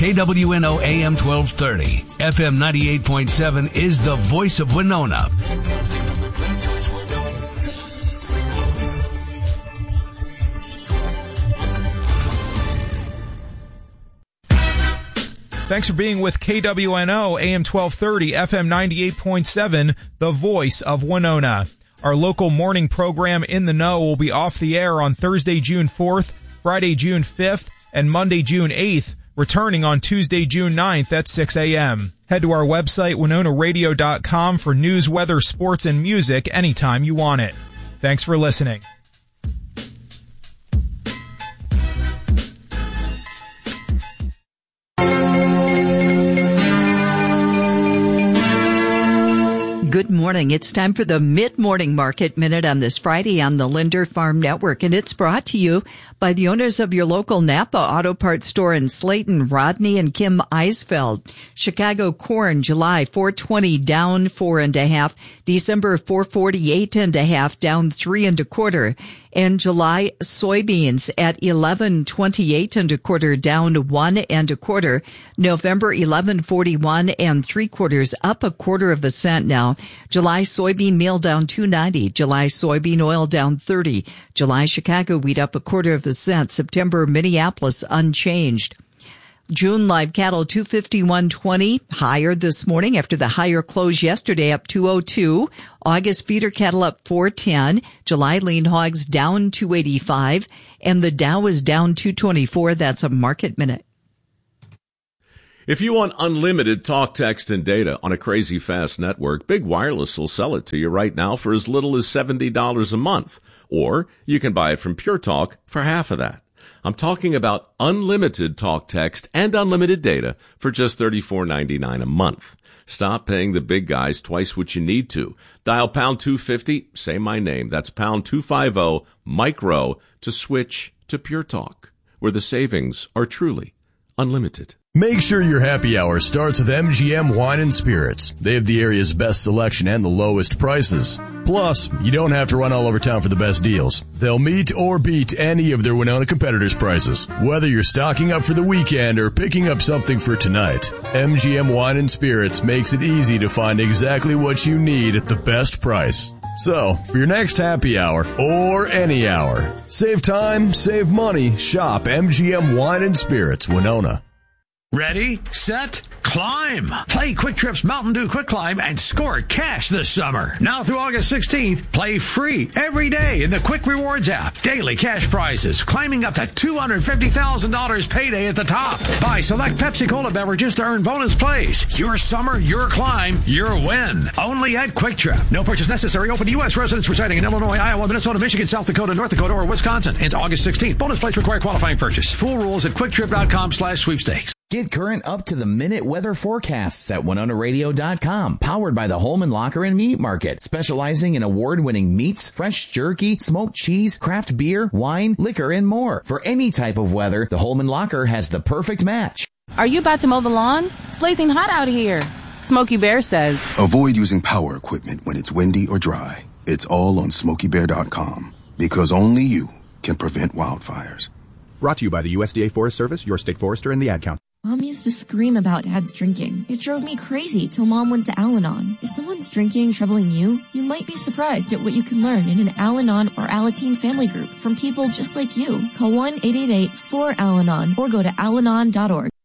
KWNO AM 1230, FM 98.7 is the voice of Winona. Thanks for being with KWNO AM 1230, FM 98.7, the voice of Winona. Our local morning program In the Know will be off the air on Thursday, June 4th, Friday, June 5th, and Monday, June 8th, returning on Tuesday, June 9th at 6 a.m. Head to our website, WinonaRadio.com, for news, weather, sports, and music anytime you want it. Thanks for listening. Good morning. It's time for the Mid-Morning Market Minute on this Friday on the Linder Farm Network, and it's brought to you by the owners of your local Napa Auto Parts store in Slayton, Rodney and Kim Eisfeld. Chicago corn, July 420 down 4.5, December 448 1/2 down 3 1/4, and July soybeans at 11.28 1/4 down 1 1/4, November 11.41 3/4 up 1/4 cent now. July soybean meal down 2.90, July soybean oil down 30, July Chicago wheat up 1/4 cent, September Minneapolis unchanged. June live cattle 251.20, higher this morning after the higher close yesterday, up 202. August feeder cattle up 410. July lean hogs down 285, and the Dow is down 224. That's a market minute. If you want unlimited talk, text, and data on a crazy fast network, Big Wireless will sell it to you right now for as little as $70 a month. Or you can buy it from Pure Talk for half of that. I'm talking about unlimited talk, text, and unlimited data for just $34.99 a month. Stop paying the big guys twice what you need to. Dial pound 250, say my name. That's pound 250, micro, to switch to Pure Talk, where the savings are truly unlimited. Make sure your happy hour starts with MGM Wine and Spirits. They have the area's best selection and the lowest prices. Plus, you don't have to run all over town for the best deals. They'll meet or beat any of their Winona competitors' prices. Whether you're stocking up for the weekend or picking up something for tonight, MGM Wine and Spirits makes it easy to find exactly what you need at the best price. So, for your next happy hour, or any hour, save time, save money, shop MGM Wine and Spirits, Winona. Ready, set, climb. Play Quick Trip's Mountain Dew Quick Climb and score cash this summer. Now through August 16th, play free every day in the Quick Rewards app. Daily cash prizes, climbing up to $250,000 payday at the top. Buy select Pepsi Cola beverages to earn bonus plays. Your summer, your climb, your win. Only at Quick Trip. No purchase necessary. Open to U.S. residents residing in Illinois, Iowa, Minnesota, Michigan, South Dakota, North Dakota, or Wisconsin. Until August 16th. Bonus plays require qualifying purchase. Full rules at quicktrip.com/sweepstakes. Get current up-to-the-minute weather forecasts at WinonaRadio.com. Powered by the Holman Locker and Meat Market. Specializing in award-winning meats, fresh jerky, smoked cheese, craft beer, wine, liquor, and more. For any type of weather, the Holman Locker has the perfect match. Are you about to mow the lawn? It's blazing hot out here. Smokey Bear says, avoid using power equipment when it's windy or dry. It's all on SmokeyBear.com. Because only you can prevent wildfires. Brought to you by the USDA Forest Service, your state forester, and the Ad Council. Mom used to scream about Dad's drinking. It drove me crazy till Mom went to Al-Anon. If someone's drinking troubling you, you might be surprised at what you can learn in an Al-Anon or Alateen family group from people just like you. Call 1-888-4-AL-ANON or go to alanon.org.